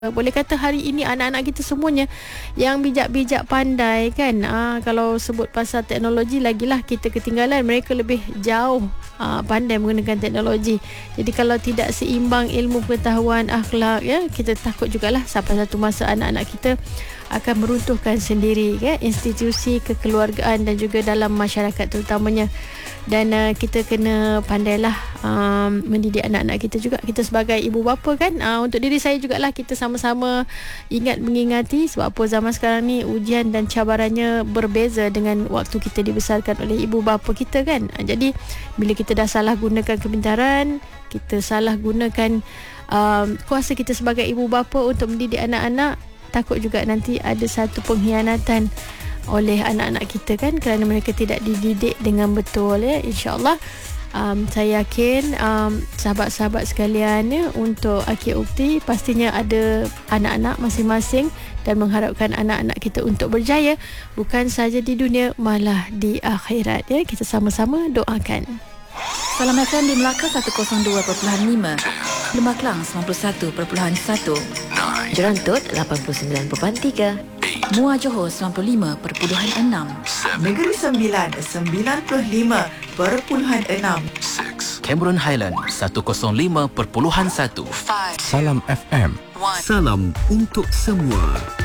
Boleh kata hari ini anak-anak kita semuanya yang bijak-bijak pandai kan. Kalau sebut pasal teknologi, lagilah kita ketinggalan. Mereka lebih jauh pandai menggunakan teknologi. Jadi kalau tidak seimbang ilmu pengetahuan, akhlak, ya, kita takut jugalah sampai satu masa anak-anak kita akan meruntuhkan sendiri, ya, institusi kekeluargaan dan juga dalam masyarakat terutamanya. Dan kita kena pandailah mendidik anak-anak kita juga. Kita sebagai ibu bapa kan, untuk diri saya jugalah, kita sama-sama ingat mengingati. Sebab apa zaman sekarang ni ujian dan cabarannya berbeza dengan waktu kita dibesarkan oleh ibu bapa kita kan. Jadi bila kita dah salah gunakan kepintaran, kita salah gunakan kuasa kita sebagai ibu bapa untuk mendidik anak-anak, takut juga nanti ada satu pengkhianatan oleh anak-anak kita kan, kerana mereka tidak dididik dengan betul, ya. InsyaAllah saya yakin sahabat-sahabat sekalian, ya, untuk Akhir Ukti pastinya ada anak-anak masing-masing dan mengharapkan anak-anak kita untuk berjaya bukan saja di dunia, malah di akhirat, ya. Kita sama-sama doakan. Salam FM di Melaka 102.5, Lembah Kelang 91.1, Jerantut 89.3, Muar Johor 95.6, Negeri Sembilan 95.6, Cameron Highland 105.1. Salam FM. Salam untuk semua.